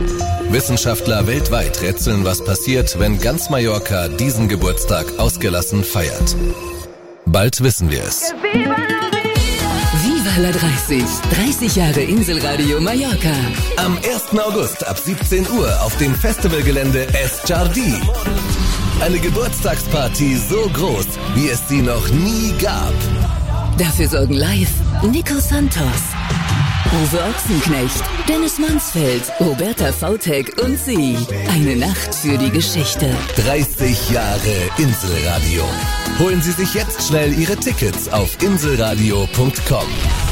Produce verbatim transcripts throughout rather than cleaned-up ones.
Wissenschaftler weltweit rätseln, was passiert, wenn ganz Mallorca diesen Geburtstag ausgelassen feiert. Bald wissen wir es. Viva la dreißig. dreißig Jahre Inselradio Mallorca. Am ersten August ab siebzehn Uhr auf dem Festivalgelände Es Jardí. Eine Geburtstagsparty so groß, wie es sie noch nie gab. Dafür sorgen live Nico Santos, Uwe Ochsenknecht, Dennis Mansfeld, Roberta Vautek und sie. Eine Nacht für die Geschichte. dreißig Jahre Inselradio. Holen Sie sich jetzt schnell Ihre Tickets auf inselradio punkt com.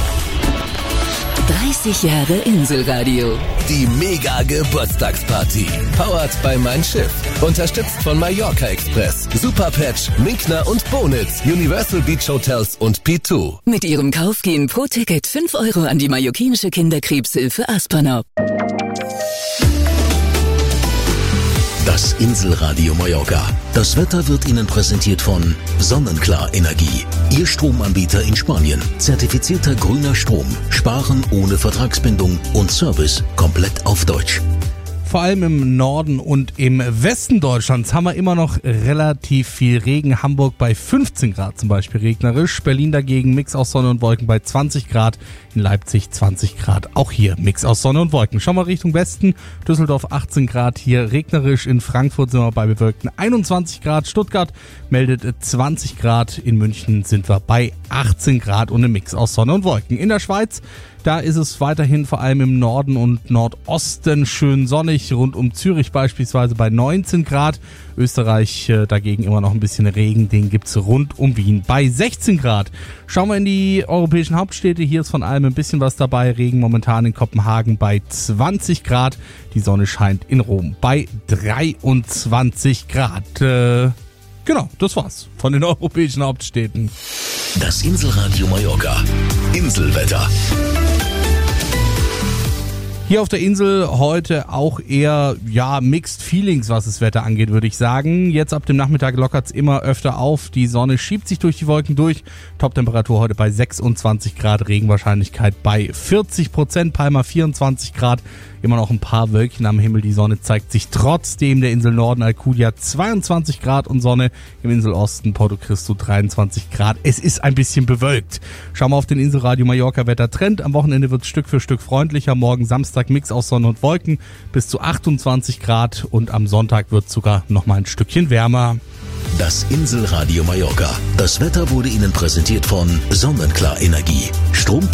dreißig Jahre Inselradio. Die Mega-Geburtstagsparty. Powered by Mein Schiff. Unterstützt von Mallorca Express, Superpatch, Minkner und Bonitz, Universal Beach Hotels und P zwei. Mit ihrem Kauf gehen pro Ticket fünf Euro an die mallorquinische Kinderkrebshilfe Aspernau. Das Inselradio Mallorca. Das Wetter wird Ihnen präsentiert von Sonnenklar Energie. Ihr Stromanbieter in Spanien. Zertifizierter grüner Strom. Sparen ohne Vertragsbindung und Service komplett auf Deutsch. Vor allem im Norden und im Westen Deutschlands haben wir immer noch relativ viel Regen. Hamburg bei fünfzehn Grad zum Beispiel regnerisch. Berlin dagegen Mix aus Sonne und Wolken bei zwanzig Grad. In Leipzig zwanzig Grad. Auch hier Mix aus Sonne und Wolken. Schauen wir Richtung Westen. Düsseldorf achtzehn Grad, hier regnerisch. In Frankfurt sind wir bei bewölkten einundzwanzig Grad. Stuttgart meldet zwanzig Grad. In München sind wir bei achtzehn Grad und im Mix aus Sonne und Wolken. In der Schweiz, da ist es weiterhin vor allem im Norden und Nordosten schön sonnig, rund um Zürich beispielsweise bei neunzehn Grad. Österreich äh, dagegen immer noch ein bisschen Regen, den gibt's rund um Wien bei sechzehn Grad. Schauen wir in die europäischen Hauptstädte, hier ist von allem ein bisschen was dabei. Regen momentan in Kopenhagen bei zwanzig Grad, die Sonne scheint in Rom bei dreiundzwanzig Grad. Äh, genau, das war's von den europäischen Hauptstädten. Das Inselradio Mallorca. Inselwetter. Hier auf der Insel heute auch eher, ja, Mixed Feelings, was das Wetter angeht, würde ich sagen. Jetzt ab dem Nachmittag lockert's immer öfter auf. Die Sonne schiebt sich durch die Wolken durch. Toptemperatur heute bei sechsundzwanzig Grad, Regenwahrscheinlichkeit bei vierzig Prozent, Palma vierundzwanzig Grad. Immer noch ein paar Wölkchen am Himmel. Die Sonne zeigt sich trotzdem. Der Insel Norden Alcudia zweiundzwanzig Grad und Sonne. Im Inselosten Porto Cristo dreiundzwanzig Grad. Es ist ein bisschen bewölkt. Schauen wir auf den Inselradio Mallorca Wettertrend. Am Wochenende wird es Stück für Stück freundlicher. Morgen Samstag Mix aus Sonne und Wolken bis zu achtundzwanzig Grad. Und am Sonntag wird es sogar noch mal ein Stückchen wärmer. Das Inselradio Mallorca. Das Wetter wurde Ihnen präsentiert von Sonnenklar Energie. Strom